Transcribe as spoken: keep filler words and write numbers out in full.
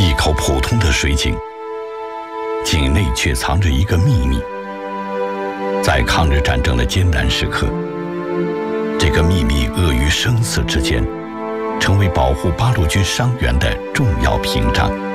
一口普通的水井，井内却藏着一个秘密。在抗日战争的艰难时刻，这个秘密扼于生死之间，成为保护八路军伤员的重要屏障。